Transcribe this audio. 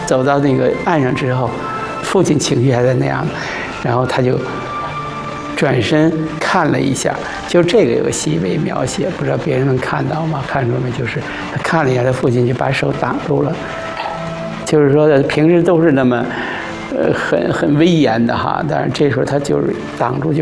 走到那个岸上之后，父亲情绪还在那样，然后他就转身看了一下，就这个有个细微描写，不知道别人能看到吗？看出没？就是他看了一下，他父亲就把手挡住了，就是说他平时都是那么很威严的哈，但是这时候他就是挡住就。